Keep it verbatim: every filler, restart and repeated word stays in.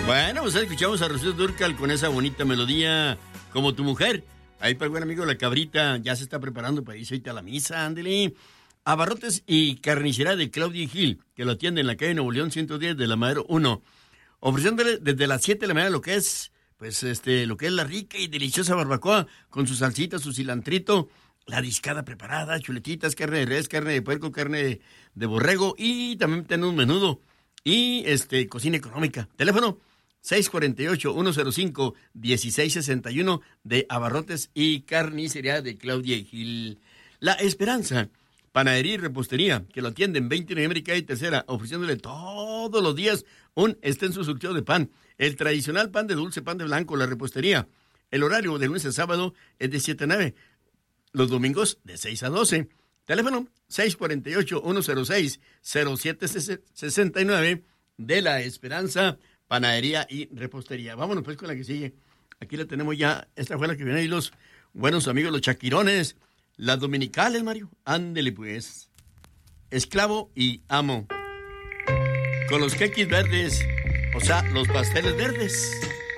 Bueno, pues escuchamos a Rocío Dúrcal con esa bonita melodía, Como tu mujer. Ahí para el buen amigo La Cabrita, ya se está preparando para irse ahorita a la misa, ándele. Abarrotes y carnicería de Claudia Gil, que lo atiende en la calle Nuevo León ciento diez de la Madero uno. Ofreciéndole desde las siete de la mañana lo que es, pues este, lo que es la rica y deliciosa barbacoa, con su salsita, su cilantrito, la discada preparada, chuletitas, carne de res, carne de puerco, carne de, de borrego, y también tenemos menudo. Y este, cocina económica. Teléfono seis cuatro ocho, uno cero cinco, uno seis seis uno de Abarrotes y Carnicería de Claudia Gil. La Esperanza, panadería y repostería, que lo atienden veinte de noviembre y calle Tercera, ofreciéndole todos los días un extenso surtido de pan. El tradicional pan de dulce, pan de blanco, la repostería. El horario de lunes a sábado es de siete a nueve. Los domingos de seis a doce. Teléfono seis cuatro ocho, uno cero seis, cero siete seis nueve de La Esperanza, panadería y repostería. Vámonos pues con la que sigue. Aquí la tenemos ya. Esta fue la que viene ahí, los buenos amigos, los chaquirones. Las dominicales, Mario. Ándele pues. Esclavo y amo. Con los quequis verdes. O sea, los pasteles verdes.